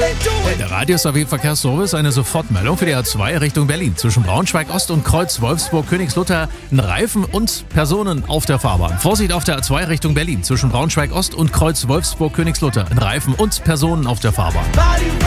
Der Radius AW Verkehrsservice, eine Sofortmeldung für die A2 Richtung Berlin. Zwischen Braunschweig Ost und Kreuz Wolfsburg-Königslutter ein Reifen und Personen auf der Fahrbahn. Vorsicht auf der A2 Richtung Berlin. Zwischen Braunschweig Ost und Kreuz Wolfsburg-Königslutter ein Reifen und Personen auf der Fahrbahn.